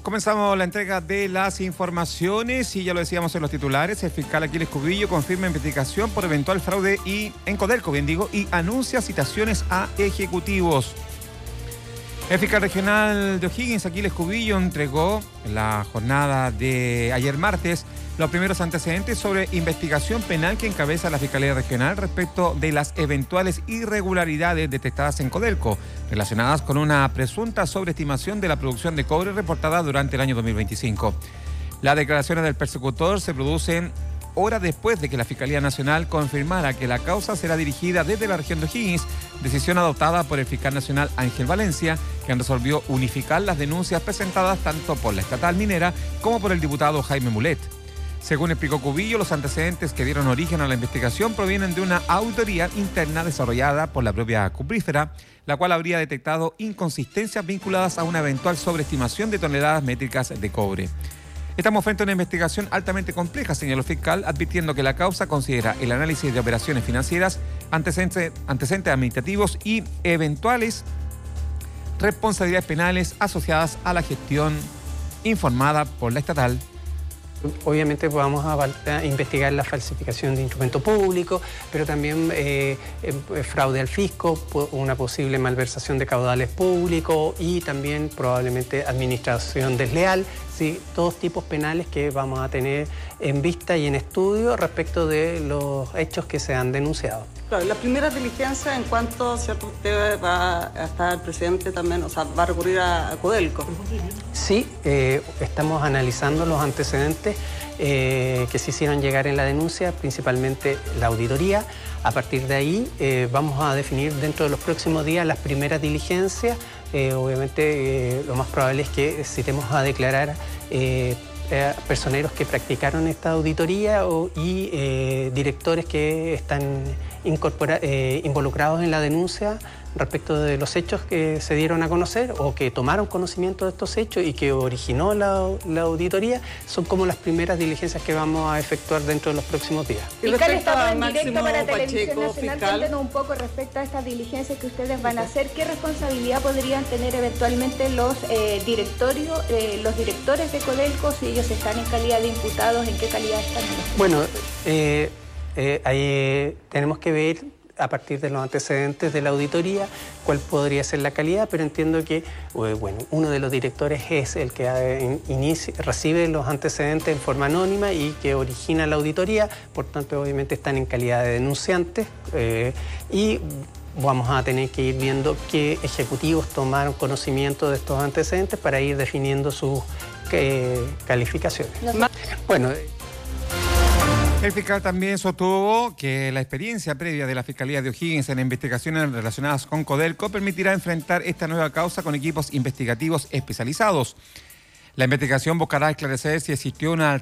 Comenzamos la entrega de las informaciones y ya lo decíamos en los titulares, el fiscal Aquiles Cubillo confirma investigación por eventual fraude en Codelco, y anuncia citaciones a ejecutivos. El fiscal regional de O'Higgins, Aquiles Cubillo, entregó en la jornada de ayer martes los primeros antecedentes sobre investigación penal que encabeza la Fiscalía Regional respecto de las eventuales irregularidades detectadas en Codelco, relacionadas con una presunta sobreestimación de la producción de cobre reportada durante el año 2025. Las declaraciones del persecutor se producen horas después de que la Fiscalía Nacional confirmara que la causa será dirigida desde la región de O'Higgins, decisión adoptada por el fiscal nacional Ángel Valencia, quien resolvió unificar las denuncias presentadas tanto por la estatal minera como por el diputado Jaime Mulet. Según explicó Cubillo, los antecedentes que dieron origen a la investigación provienen de una auditoría interna desarrollada por la propia cuprífera, la cual habría detectado inconsistencias vinculadas a una eventual sobreestimación de toneladas métricas de cobre. Estamos frente a una investigación altamente compleja, señaló el fiscal, advirtiendo que la causa considera el análisis de operaciones financieras, antecedentes administrativos y eventuales responsabilidades penales asociadas a la gestión informada por la estatal. Obviamente vamos a investigar la falsificación de instrumento público, pero también fraude al fisco, una posible malversación de caudales públicos y también probablemente administración desleal, ¿sí? Todos tipos penales que vamos a tener en vista y en estudio respecto de los hechos que se han denunciado. Claro, la primera diligencia en cuanto, ¿cierto?, usted va a estar presente también, o sea, va a recurrir a Codelco. Sí, estamos analizando los antecedentes que se hicieron llegar en la denuncia, principalmente la auditoría. A partir de ahí vamos a definir dentro de los próximos días las primeras diligencias. Obviamente lo más probable es que citemos a declarar personeros que practicaron esta auditoría y directores que están involucrados en la denuncia respecto de los hechos que se dieron a conocer o que tomaron conocimiento de estos hechos y que originó la auditoría. Son como las primeras diligencias que vamos a efectuar dentro de los próximos días. Fiscal, estamos en directo para Televisión Nacional. Cuéntenos un poco respecto a estas diligencias que ustedes van a hacer. ¿Qué responsabilidad podrían tener eventualmente los directores de Codelco si ellos están en calidad de imputados? ¿En qué calidad están? Bueno, ahí tenemos que ver a partir de los antecedentes de la auditoría cuál podría ser la calidad, pero entiendo que uno de los directores es el que recibe los antecedentes en forma anónima y que origina la auditoría, por tanto obviamente están en calidad de denunciantes y vamos a tener que ir viendo qué ejecutivos tomaron conocimiento de estos antecedentes para ir definiendo sus calificaciones. Bueno, el fiscal también sostuvo que la experiencia previa de la Fiscalía de O'Higgins en investigaciones relacionadas con Codelco permitirá enfrentar esta nueva causa con equipos investigativos especializados. La investigación buscará esclarecer si existió una